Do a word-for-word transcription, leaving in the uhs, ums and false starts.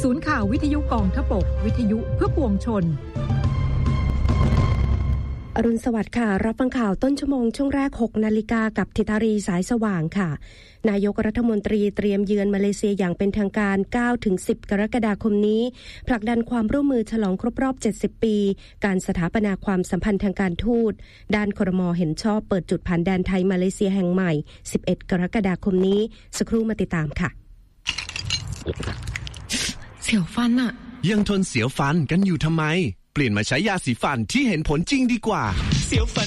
ศูนย์ข่าววิทยุกองทพบกวิทยุเพื่อปวงชนอรุณสวัสดิ์ค่ะรับฟังข่าวต้นชั่วโมงช่วงแรกหกนาฬิกากับธิตารีสายสว่างค่ะนายกรัฐมนตรีเตรียมเยือนมาเลเซียอย่างเป็นทางการ เก้าถึงสิบ กรกฎาคมนี้ผลักดันความร่วมมือฉลองครบรอบเจ็ดสิบปีการสถาปนาความสัมพันธ์ทางการทูตด้านครม.เห็นชอบเปิดจุดผ่านแดนไทยมาเลเซียแห่งใหม่สิบเอ็ดกรกฎาคมนี้สักครู่มาติดตามค่ะเสียวฟันอะยังทนเสียวฟันกันอยู่ทำไมเปลี่ยนมาใช้ยาสีฟันที่เห็นผลจริงดีกว่าเสียวฟัน